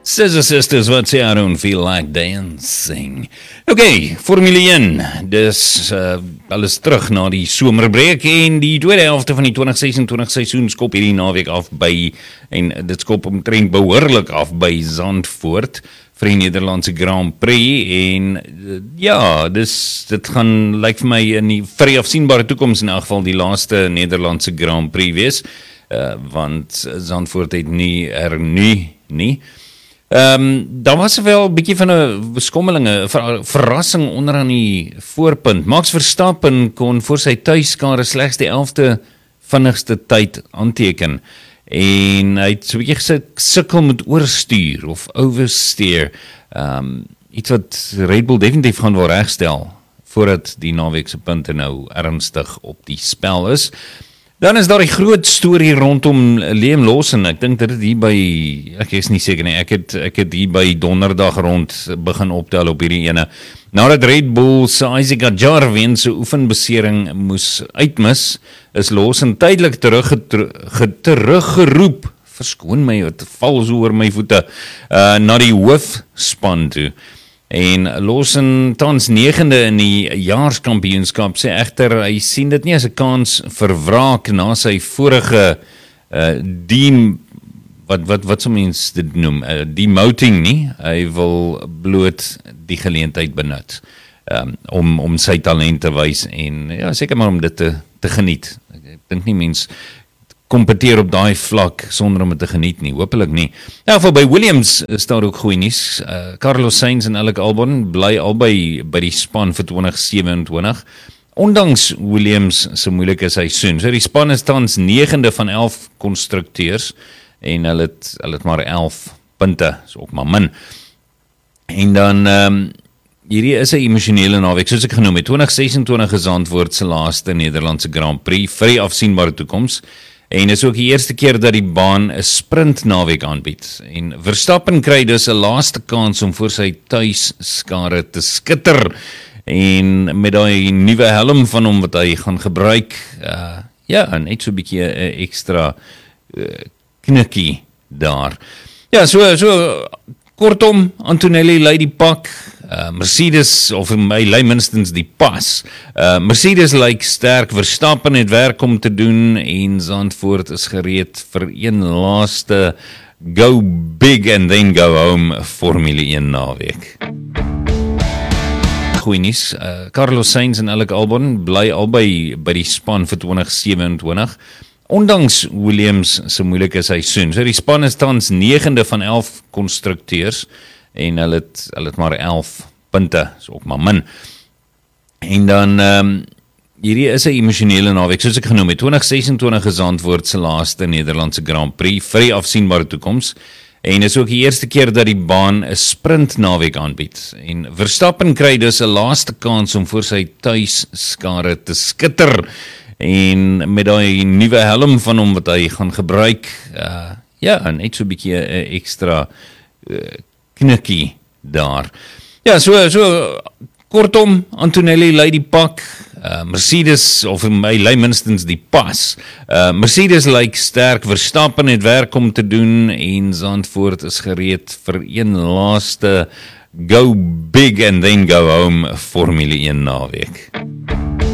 Scissor Sisters, wat sê I don't feel like dancing. Oké, Formule 1, dus alles terug na die somerbreek en die tweede helfte van die 2026 seisoen skop hierdie naweek af by, en dit skop omtrent behoorlik af by Zandvoort vir die Nederlandse Grand Prix en ja, dit gaan lyk vir my in die vir die afsienbare toekoms in elk geval die laaste Nederlandse Grand Prix wees, want Zandvoort het nie nie. Daar was wel 'n bietjie van 'n beskommelinge, verrassing onder aan die voorpunt. Max Verstappen kon voor sy tuiskare slegs die 11de vinnigste tyd aanteken en hy het so 'n bietjie gesukkel met oorstuur of oversteer. Iets wat Red Bull definitief gaan wil regstel voordat die naweekse punte nou ernstig op die spel is. Dan is daar die groot storie rondom Liam Lawson. Ek dink dit het hier by, ek is nie seker nie, ek het hier by donderdag rond begin optel op hierdie ene. Nadat Red Bull se Isaac Hadjar weens sy oefenbesering moes uitmis, is Lawson tydelik teruggeroep, verskoon my, het val so oor my voete, na die hoofspan toe. En Lawson tans 9de in die jaarskampioenskap, sê egter hy sien dit nie as 'n kans vir wraak na sy vorige wat sou mens dit noem, demoting nie, hy wil bloot die geleentheid benut om sy talent te wys en ja, seker maar om dit te geniet. Ek dink nie mens kompeteer op daai vlak sonder om dit te geniet nie, hopelik nie. Nou, by Williams is daar ook goeie nuus. Carlos Sainz en Alex Albon bly albei by die span vir 2027, ondanks Williams se moeilike seisoen. So die span is tans 9de van 11 konstrukteurs en hulle het maar 11 punte, so ook maar min. En dan hierdie is 'n emosionele naweek, soos ek genoem het. 2026 is Zandvoort se laaste Nederlandse Grand Prix vir die afsienbare toekoms. En is ook die eerste keer dat die baan 'n sprint naweek aanbied. En Verstappen kry dus 'n laaste kans om voor sy tuisskare te skitter. En met daai nuwe helm van hom wat hy gaan gebruik, ja, net so 'n bietjie 'n ekstra knikkie daar. Ja, so kortom, Antonelli lei die pak, Mercedes, of hy lei minstens die pas. Mercedes lyk sterk, Verstappen het werk om te doen en Zandvoort is gereed vir een laaste go big and then go home Formule 1 naweek. Goeie nuus, Carlos Sainz en Alex Albon bly albei by die span vir 2027, ondanks Williams se moeilike seisoen. So die span is tans 9de van 11 konstrukteurs en hulle het maar 11 punte, so ook maar min. En dan hierdie is 'n emosionele naweek, soos ek genoem het. 2026 is Zandvoort se laaste Nederlandse Grand Prix vir die afsienbare toekoms. En is ook die eerste keer dat die baan 'n sprint naweek aanbied. En Verstappen kry dus 'n laaste kans om voor sy tuisskare te skitter. En met daai nuwe helm van hom wat hy gaan gebruik, ja, net so 'n bietjie 'n ekstra knikkie daar. Ja, so kortom, Antonelli lei die pak, Mercedes, of hy lei minstens die pas. Mercedes lyk sterk, Verstappen het werk om te doen en Zandvoort is gereed vir een laaste go big and then go home Formule 1 naweek.